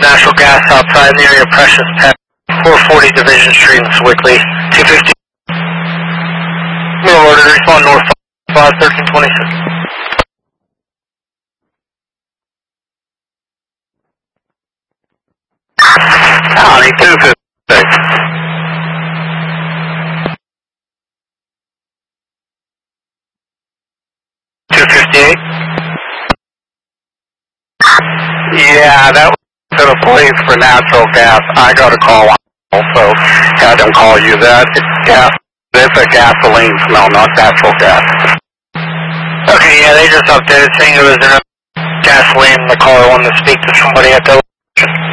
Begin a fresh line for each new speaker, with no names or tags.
natural gas outside in the area of Precious Pet, 440 Division Street in Swickley, 250. Middle order, respond north 1326. County 256. Yeah, that was to the police for natural gas. I got a call also. Had them call you that. It's gas. It's a gasoline smell, not natural gas. Okay, yeah, they just updated saying it was gasoline in the car. I wanted to speak to somebody at the